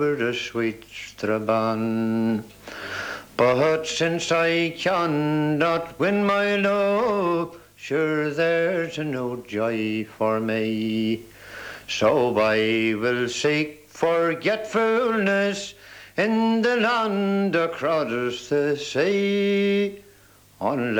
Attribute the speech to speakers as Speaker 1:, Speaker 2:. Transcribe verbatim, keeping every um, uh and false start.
Speaker 1: with a sweet Strabon. But since I cannot win my love, sure there's no joy for me. So I will seek forgetfulness in the land across the sea. Unless